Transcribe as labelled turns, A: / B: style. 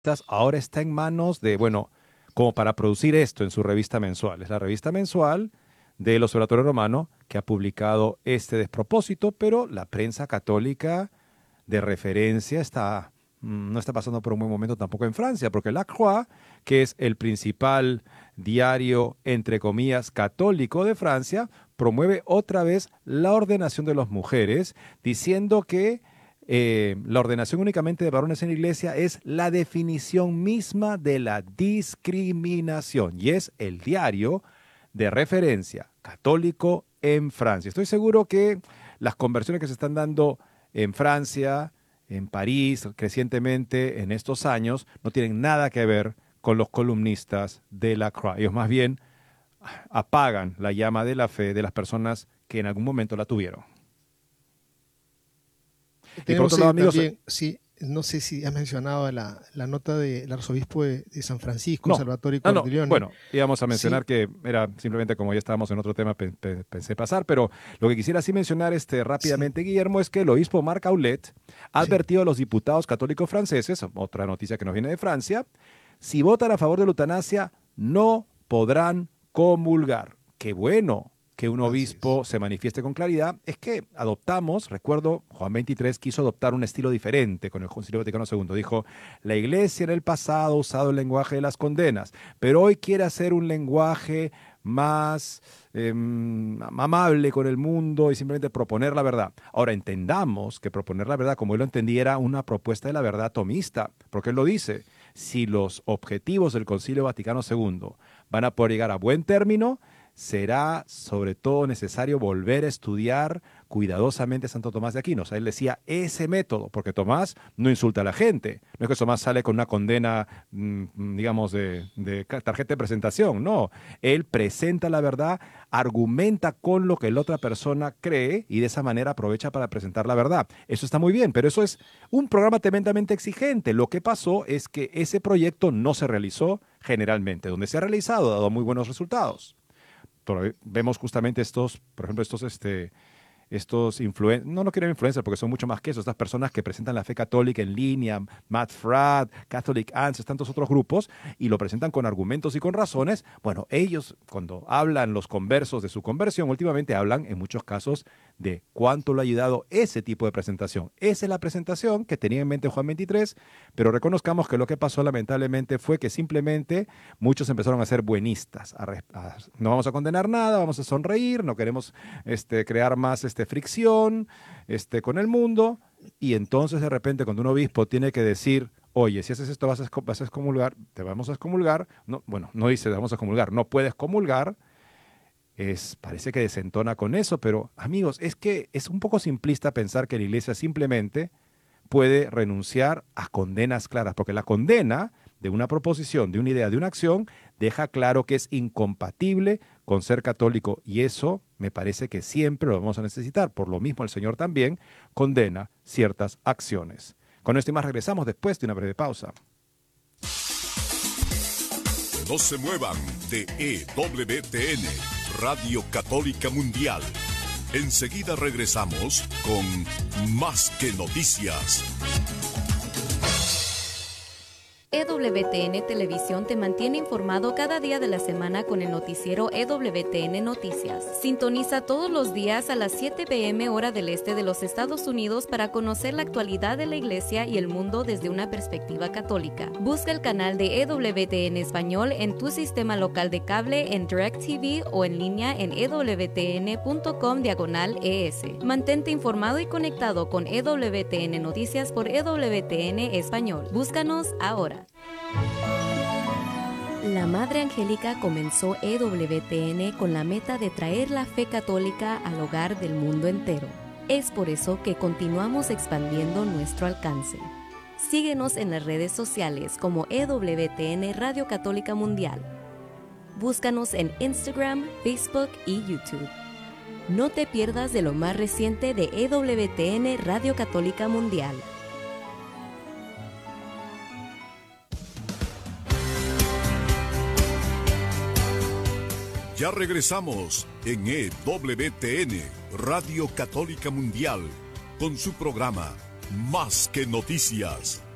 A: ahora está en manos de, bueno, como para producir esto en su revista mensual. Es la revista mensual del Observatorio Romano que ha publicado este despropósito, pero la prensa católica de referencia no está pasando por un buen momento tampoco en Francia, porque La Croix, que es el principal diario, entre comillas, católico de Francia, promueve otra vez la ordenación de las mujeres, diciendo que la ordenación únicamente de varones en la iglesia es la definición misma de la discriminación, y es el diario de referencia católico en Francia. Estoy seguro que las conversiones que se están dando en Francia, en París, crecientemente en estos años, no tienen nada que ver con los columnistas de La Croix. Ellos más bien apagan la llama de la fe de las personas que en algún momento la tuvieron.
B: Y por otro lado, amigos, también, sí, no sé si has mencionado la nota del arzobispo de San Francisco, Salvatore Cordileone.
A: Bueno, íbamos a mencionar que era simplemente como ya estábamos en otro tema, pensé pasar, pero lo que quisiera sí mencionar rápidamente, Guillermo, es que el obispo Marc Aulet ha advertido a los diputados católicos franceses, otra noticia que nos viene de Francia, si votan a favor de la eutanasia, no podrán comulgar. ¡Qué bueno! Que un obispo se manifieste con claridad. Es que recuerdo, Juan XXIII quiso adoptar un estilo diferente con el Concilio Vaticano II. Dijo, la Iglesia en el pasado ha usado el lenguaje de las condenas, pero hoy quiere hacer un lenguaje más amable con el mundo y simplemente proponer la verdad. Ahora, entendamos que proponer la verdad, como él lo entendía, era una propuesta de la verdad tomista, porque él lo dice, si los objetivos del Concilio Vaticano II van a poder llegar a buen término, será sobre todo necesario volver a estudiar cuidadosamente a Santo Tomás de Aquino. O sea, él decía ese método, porque Tomás no insulta a la gente. No es que Tomás sale con una condena, digamos, de tarjeta de presentación. No, él presenta la verdad, argumenta con lo que la otra persona cree y de esa manera aprovecha para presentar la verdad. Eso está muy bien, pero eso es un programa tremendamente exigente. Lo que pasó es que ese proyecto no se realizó generalmente. Donde se ha realizado ha dado muy buenos resultados. Vemos justamente por ejemplo, estos influencers, no quiero influencers porque son mucho más que eso, estas personas que presentan la fe católica en línea, Matt Fradd, Catholic Answers, tantos otros grupos, y lo presentan con argumentos y con razones. Bueno, ellos cuando hablan los conversos de su conversión, últimamente hablan en muchos casos de cuánto le ha ayudado ese tipo de presentación. Esa es la presentación que tenía en mente Juan XXIII, pero reconozcamos que lo que pasó lamentablemente fue que simplemente muchos empezaron a ser buenistas. No vamos a condenar nada, vamos a sonreír, no queremos crear más fricción con el mundo, y entonces de repente cuando un obispo tiene que decir, oye, si haces esto vas a excomulgar, te vamos a excomulgar, no, bueno, no dice vamos a excomulgar, no puedes comulgar, parece que desentona con eso, pero amigos, es que es un poco simplista pensar que la iglesia simplemente puede renunciar a condenas claras, porque la condena de una proposición, de una idea, de una acción, deja claro que es incompatible con ser católico, y eso me parece que siempre lo vamos a necesitar. Por lo mismo, el Señor también condena ciertas acciones. Con esto y más regresamos después de una breve pausa.
C: No se muevan de EWTN, Radio Católica Mundial. Enseguida regresamos con Más que Noticias.
D: EWTN Televisión te mantiene informado cada día de la semana con el noticiero EWTN Noticias. Sintoniza todos los días a las 7 p.m. hora del este de los Estados Unidos para conocer la actualidad de la Iglesia y el mundo desde una perspectiva católica. Busca el canal de EWTN Español en tu sistema local de cable, en DirecTV o en línea en ewtn.com/ES. Mantente informado y conectado con EWTN Noticias por EWTN Español. Búscanos ahora. La Madre Angélica comenzó EWTN con la meta de traer la fe católica al hogar del mundo entero. Es por eso que continuamos expandiendo nuestro alcance. Síguenos en las redes sociales como EWTN Radio Católica Mundial. Búscanos en Instagram, Facebook y YouTube. No te pierdas de lo más reciente de EWTN Radio Católica Mundial.
C: Ya regresamos en EWTN, Radio Católica Mundial, con su programa Más que Noticias.